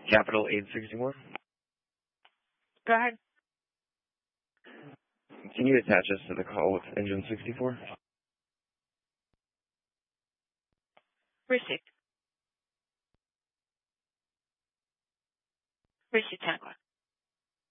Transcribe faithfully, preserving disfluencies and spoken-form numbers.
Capital eight sixty-one. Go ahead. Can you attach us to the call with engine sixty-four? Received. Received ten o'clock.